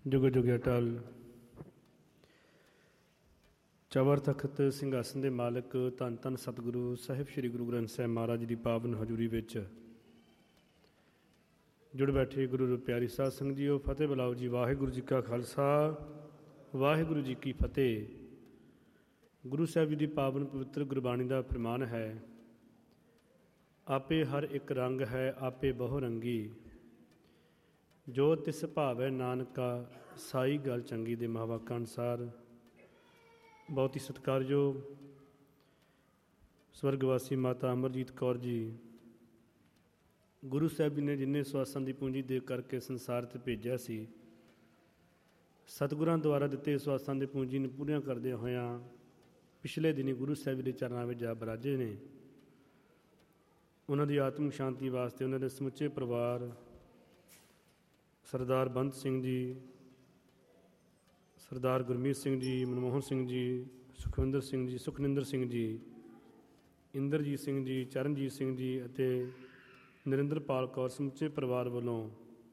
ਜੁਗ ਜੁਗ ਅਟਲ। ਚਵਰ ਤਖਤ ਸਿੰਘਾਸਨ ਦੇ ਮਾਲਕ ਧੰਨ ਧੰਨ ਸਤਿਗੁਰੂ ਸਾਹਿਬ ਸ੍ਰੀ ਗੁਰੂ ਗ੍ਰੰਥ ਸਾਹਿਬ ਮਹਾਰਾਜ ਜੀ ਦੀ ਪਾਵਨ ਹਜ਼ੂਰੀ ਵਿੱਚ ਜੁੜ ਬੈਠੇ ਗੁਰੂ ਪਿਆਰੀ ਸਾਧ ਸੰਗਤ ਜੀਓ, ਫਤਿਹ ਬੁਲਾਓ ਜੀ। ਵਾਹਿਗੁਰੂ ਜੀ ਕਾ ਖਾਲਸਾ, ਵਾਹਿਗੁਰੂ ਜੀ ਕੀ ਫਤਿਹ। ਗੁਰੂ ਸਾਹਿਬ ਜੀ ਦੀ ਪਾਵਨ ਪਵਿੱਤਰ ਗੁਰਬਾਣੀ ਦਾ ਫਰਮਾਨ ਹੈ, ਆਪੇ ਹਰ ਇੱਕ ਰੰਗ ਹੈ ਆਪੇ ਬਹੁ ਰੰਗੀ, ਜੋ ਤਿਸ ਭਾਵੈ ਨਾਨਕਾ ਸਾਈ ਗੱਲ ਚੰਗੀ। ਦੇ ਮਹਾਂਵਾਕਾਂ ਅਨੁਸਾਰ ਬਹੁਤ ਹੀ ਸਤਿਕਾਰਯੋਗ ਸਵਰਗਵਾਸੀ ਮਾਤਾ ਅਮਰਜੀਤ ਕੌਰ ਜੀ, ਗੁਰੂ ਸਾਹਿਬ ਜੀ ਨੇ ਜਿੰਨੇ ਸਵਾਸਾਂ ਦੀ ਪੂੰਜੀ ਦੇ ਕਰਕੇ ਸੰਸਾਰ 'ਤੇ ਭੇਜਿਆ ਸੀ, ਸਤਿਗੁਰਾਂ ਦੁਆਰਾ ਦਿੱਤੇ ਸਵਾਸਾਂ ਦੀ ਪੂੰਜੀ ਨੂੰ ਪੂਰੀਆਂ ਕਰਦਿਆਂ ਹੋਇਆਂ ਪਿਛਲੇ ਦਿਨੀ ਗੁਰੂ ਸਾਹਿਬ ਦੇ ਚਰਨਾਂ ਵਿੱਚ ਜਾ ਬਰਾਜੇ ਨੇ। ਉਹਨਾਂ ਦੀ ਆਤਮਿਕ ਸ਼ਾਂਤੀ ਵਾਸਤੇ ਉਹਨਾਂ ਦੇ ਸਮੁੱਚੇ ਪਰਿਵਾਰ, ਸਰਦਾਰ ਬੰਤ ਸਿੰਘ ਜੀ, ਸਰਦਾਰ ਗੁਰਮੀਤ ਸਿੰਘ ਜੀ, ਮਨਮੋਹਨ ਸਿੰਘ ਜੀ, ਸੁਖਵਿੰਦਰ ਸਿੰਘ ਜੀ, ਸੁਖਨਿੰਦਰ ਸਿੰਘ ਜੀ, ਇੰਦਰਜੀਤ ਸਿੰਘ ਜੀ, ਚਰਨਜੀਤ ਸਿੰਘ ਜੀ ਅਤੇ ਨਰਿੰਦਰਪਾਲ ਕੌਰ ਸਮੁੱਚੇ ਪਰਿਵਾਰ ਵੱਲੋਂ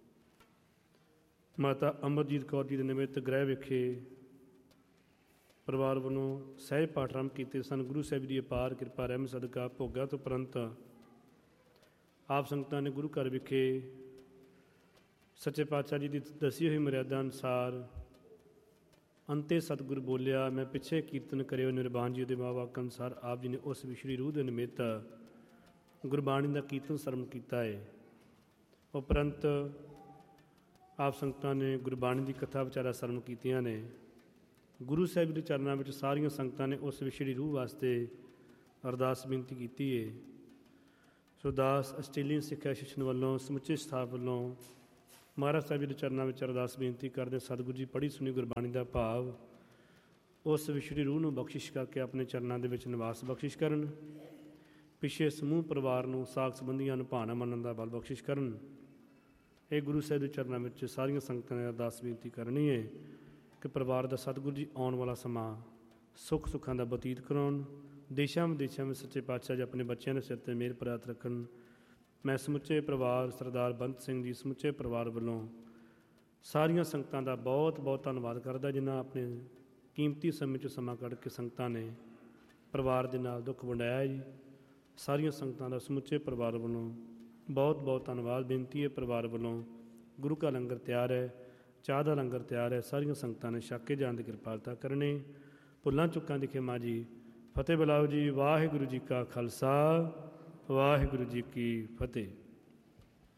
ਮਾਤਾ ਅਮਰਜੀਤ ਕੌਰ ਜੀ ਦੇ ਨਿਮਿਤ ਗ੍ਰਹਿ ਵਿਖੇ ਪਰਿਵਾਰ ਵੱਲੋਂ ਸਹਿਜ ਪਾਠ ਆਰੰਭ ਕੀਤੇ ਸਨ। ਗੁਰੂ ਸਾਹਿਬ ਦੀ ਅਪਾਰ ਕਿਰਪਾ ਰਹਿਮਤ ਸਦਕਾ ਭੋਗਾਂ ਤੋਂ ਉਪਰੰਤ ਆਪ ਸੰਗਤਾਂ ਨੇ ਗੁਰੂ ਘਰ ਵਿਖੇ ਸੱਚੇ ਪਾਤਸ਼ਾਹ ਜੀ ਦੀ ਦੱਸੀ ਹੋਈ ਮਰਿਆਦਾ ਅਨੁਸਾਰ ਅੰਤੇ ਸਤਿਗੁਰ ਬੋਲਿਆ, ਮੈਂ ਪਿੱਛੇ ਕੀਰਤਨ ਕਰਿਓ ਨਿਰਵਾਨ ਜੀ ਦੇ ਵਾਕ ਅਨੁਸਾਰ ਆਪ ਜੀ ਨੇ ਉਸ ਵਿਸ਼ਰੀ ਰੂਹ ਦੇ ਨਿਮਿਤ ਗੁਰਬਾਣੀ ਦਾ ਕੀਰਤਨ ਸਰਵਣ ਕੀਤਾ ਹੈ। ਉਪਰੰਤ ਆਪ ਸੰਗਤਾਂ ਨੇ ਗੁਰਬਾਣੀ ਦੀ ਕਥਾ ਵਿਚਾਰਾ ਸਰਵਣ ਕੀਤੀਆਂ ਨੇ। ਗੁਰੂ ਸਾਹਿਬ ਦੇ ਚਰਨਾਂ ਵਿੱਚ ਸਾਰੀਆਂ ਸੰਗਤਾਂ ਨੇ ਉਸ ਵਿਸ਼ਰੀ ਰੂਹ ਵਾਸਤੇ ਅਰਦਾਸ ਬੇਨਤੀ ਕੀਤੀ ਹੈ। ਸੋ ਦਾਸ ਆਸਟ੍ਰੇਲੀਅਨ ਸਿੱਖਿਆ ਸ਼ਿਸ਼ਨ ਵੱਲੋਂ ਸਮੁੱਚੇ ਸਟਾਫ ਵੱਲੋਂ ਮਹਾਰਾਜ ਸਾਹਿਬ ਜੀ ਦੇ ਚਰਨਾਂ ਵਿੱਚ ਅਰਦਾਸ ਬੇਨਤੀ ਕਰਦੇ, ਸਤਿਗੁਰੂ ਜੀ ਪੜ੍ਹੀ ਸੁਣੀ ਗੁਰਬਾਣੀ ਦਾ ਭਾਵ ਉਸ ਵਿਸ਼ਰੀ ਰੂਹ ਨੂੰ ਬਖਸ਼ਿਸ਼ ਕਰਕੇ ਆਪਣੇ ਚਰਨਾਂ ਦੇ ਵਿੱਚ ਨਿਵਾਸ ਬਖਸ਼ਿਸ਼ ਕਰਨ। ਪਿਛੇ ਸਮੂਹ ਪਰਿਵਾਰ ਨੂੰ, ਸਾਕ ਸੰਬੰਧੀਆਂ ਨੂੰ ਭਾਣਾ ਮੰਨਣ ਦਾ ਬਲ ਬਖਸ਼ਿਸ਼ ਕਰਨ। ਇਹ ਗੁਰੂ ਸਾਹਿਬ ਦੇ ਚਰਨਾਂ ਵਿੱਚ ਸਾਰੀਆਂ ਸੰਗਤਾਂ ਨੇ ਅਰਦਾਸ ਬੇਨਤੀ ਕਰਨੀ ਹੈ ਕਿ ਪਰਿਵਾਰ ਦਾ ਸਤਿਗੁਰੂ ਜੀ ਆਉਣ ਵਾਲਾ ਸਮਾਂ ਸੁੱਖ ਸੁੱਖਾਂ ਦਾ ਬਤੀਤ ਕਰਾਉਣ। ਦੇਸ਼ਾਂ ਵਿਦੇਸ਼ਾਂ ਵਿੱਚ ਸੱਚੇ ਪਾਤਸ਼ਾਹ ਜੀ ਆਪਣੇ ਬੱਚਿਆਂ ਦੇ ਸਿਰ 'ਤੇ ਮਿਹਰ ਪ੍ਰਾਪਤ ਰੱਖਣ। ਮੈਂ ਸਮੁੱਚੇ ਪਰਿਵਾਰ ਸਰਦਾਰ ਬੰਤ ਸਿੰਘ ਜੀ ਸਮੁੱਚੇ ਪਰਿਵਾਰ ਵੱਲੋਂ ਸਾਰੀਆਂ ਸੰਗਤਾਂ ਦਾ ਬਹੁਤ ਬਹੁਤ ਧੰਨਵਾਦ ਕਰਦਾ, ਜਿਨ੍ਹਾਂ ਆਪਣੇ ਕੀਮਤੀ ਸਮੇਂ 'ਚ ਸਮਾਂ ਕੱਢ ਕੇ ਸੰਗਤਾਂ ਨੇ ਪਰਿਵਾਰ ਦੇ ਨਾਲ ਦੁੱਖ ਵੰਡਾਇਆ ਜੀ। ਸਾਰੀਆਂ ਸੰਗਤਾਂ ਦਾ ਸਮੁੱਚੇ ਪਰਿਵਾਰ ਵੱਲੋਂ ਬਹੁਤ ਬਹੁਤ ਧੰਨਵਾਦ। ਬੇਨਤੀ ਹੈ ਪਰਿਵਾਰ ਵੱਲੋਂ ਗੁਰੂ ਕਾ ਲੰਗਰ ਤਿਆਰ ਹੈ, ਚਾਹ ਦਾ ਲੰਗਰ ਤਿਆਰ ਹੈ, ਸਾਰੀਆਂ ਸੰਗਤਾਂ ਨੇ ਛਕ ਕੇ ਜਾਣ ਦੀ ਕਿਰਪਾਲਤਾ ਕਰਨੀ। ਭੁੱਲਾਂ ਚੁੱਕਾਂ ਦੀ ਖਿਮਾ ਜੀ। ਫਤਿਹ ਬੁਲਾਓ ਜੀ। ਵਾਹਿਗੁਰੂ ਜੀ ਕਾ ਖਾਲਸਾ, ਵਾਹਿਗੁਰੂ ਜੀ ਕੀ ਫਤਿਹ।